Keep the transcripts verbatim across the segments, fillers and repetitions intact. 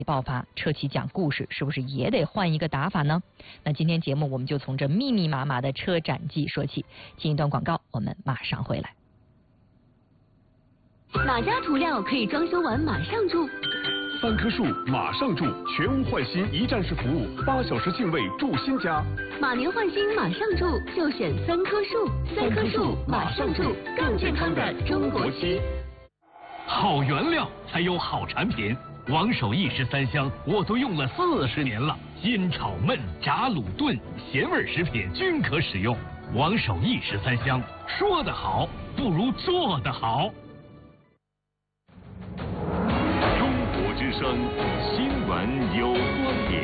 爆发，车企讲故事是不是也得换一个打法呢？那今天节目我们就从这密密麻麻的车展季说起。进一段广告，我们马上回来。 哪家涂料可以装修完马上住？ 三棵树马上住，全屋换新一站式服务，八小时净位住新家。 马年换新马上住，就选三棵树。三棵树马上住，更健康的中国漆。 好原料才有好产品。王守义十三香我都用了四十年了，煎炒焖炸卤炖咸味食品均可使用。王守义十三香，说得好不如做得好。 之声新闻有观点。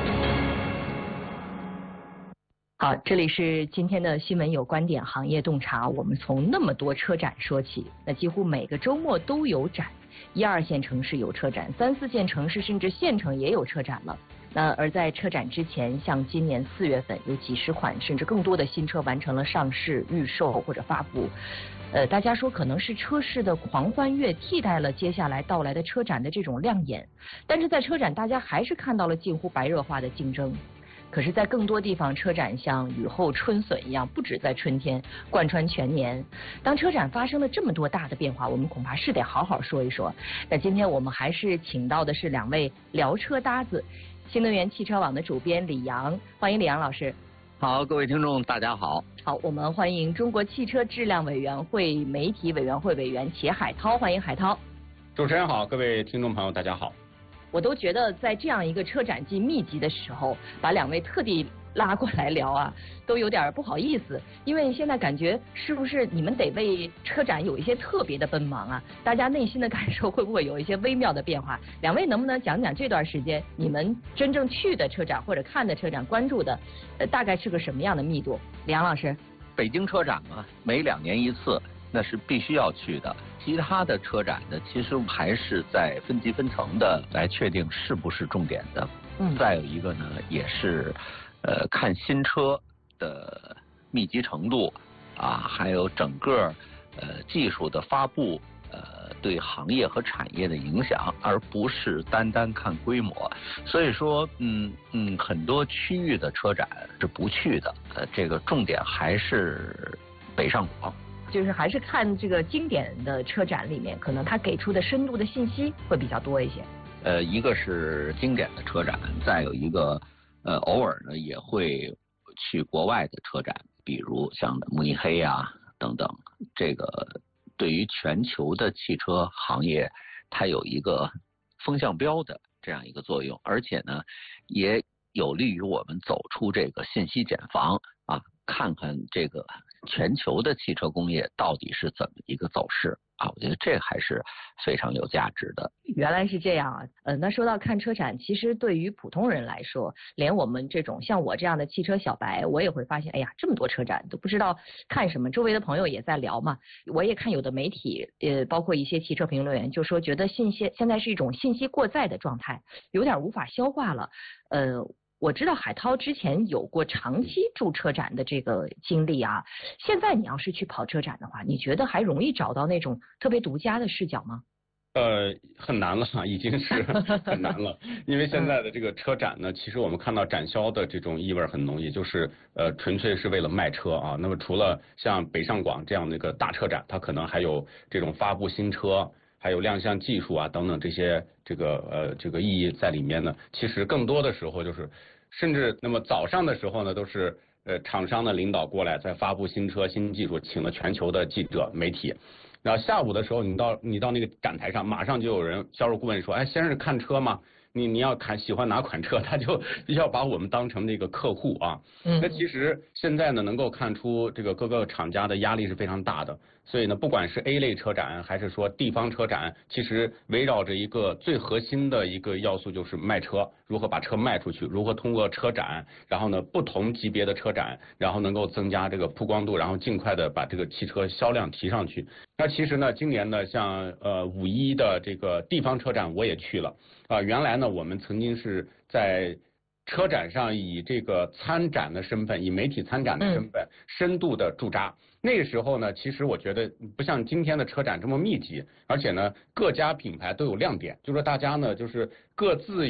好，这里是今天的新闻有观点行业洞察。我们从那么多车展说起，那几乎每个周末都有展，一二线城市有车展，三四线城市甚至县城也有车展了。那而在车展之前，像今年四月份有几十款甚至更多的新车完成了上市、预售或者发布。呃，大家说可能是车市的狂欢月替代了接下来到来的车展的这种亮眼，但是在车展大家还是看到了近乎白热化的竞争。可是在更多地方，车展像雨后春笋一样，不止在春天，贯穿全年。当车展发生了这么多大的变化，我们恐怕是得好好说一说。那今天我们还是请到的是两位聊车搭子，新能源汽车网的主编李阳，欢迎李阳老师。 好，各位听众大家好。 好，我们欢迎中国汽车质量委员会媒体委员会委员钱海涛，欢迎海涛。 主持人好，各位听众朋友大家好。 我都觉得在这样一个车展季密集的时候，把两位特地拉过来聊啊，都有点不好意思，因为现在感觉是不是你们得为车展有一些特别的奔忙啊？大家内心的感受会不会有一些微妙的变化？两位能不能讲讲这段时间你们真正去的车展或者看的车展关注的，呃，大概是个什么样的密度？李阳老师。 北京车展嘛，每两年一次，那是必须要去的。其他的车展呢，其实还是在分级分层的来确定是不是重点的。嗯。再有一个呢，也是呃看新车的密集程度啊，还有整个呃技术的发布。呃，对行业和产业的影响，而不是单单看规模。所以说，嗯嗯，很多区域的车展是不去的。呃，这个重点还是北上广， 就是还是看这个经典的车展里面，可能它给出的深度的信息会比较多一些。 呃，一个是经典的车展，再有一个呃，偶尔呢也会去国外的车展，比如像慕尼黑啊等等，这个。对于全球的汽车行业，它有一个风向标的这样一个作用，而且呢，也有利于我们走出这个信息茧房啊，看看这个全球的汽车工业到底是怎么一个走势啊，我觉得这还是非常有价值的。 原来是这样啊，呃，那说到看车展，其实对于普通人来说，连我们这种像我这样的汽车小白，我也会发现，哎呀，这么多车展都不知道看什么。周围的朋友也在聊嘛，我也看有的媒体，呃，包括一些汽车评论员就说，觉得信息现在是一种信息过载的状态，有点无法消化了，呃。我知道海涛之前有过长期驻车展的这个经历啊，现在你要是去跑车展的话，你觉得还容易找到那种特别独家的视角吗？ 呃，很难了，已经是很难了，因为现在的这个车展呢，其实我们看到展销的这种意味很浓，也就是呃纯粹是为了卖车啊。那么除了像北上广这样的一个大车展，它可能还有这种发布新车。还有亮相技术啊等等这些这个呃这个意义在里面呢，其实更多的时候就是，甚至那么早上的时候呢，都是呃厂商的领导过来在发布新车新技术，请了全球的记者媒体，然后下午的时候你到你到那个展台上，马上就有人销售顾问说，哎，先生看车吗？你你要看喜欢哪款车，他就要把我们当成那个客户啊。嗯。那其实现在呢，能够看出这个各个厂家的压力是非常大的，所以呢，不管是 A 类车展还是说地方车展，其实围绕着一个最核心的一个要素就是卖车，如何把车卖出去，如何通过车展，然后呢不同级别的车展，然后能够增加这个曝光度，然后尽快的把这个汽车销量提上去。那其实呢，今年呢，像呃五一的这个地方车展我也去了啊、呃，原来呢。我们曾经是在车展上以这个参展的身份，以媒体参展的身份，深度的驻扎。那个时候呢，其实我觉得不像今天的车展这么密集，而且呢，各家品牌都有亮点，就是说大家呢，就是各自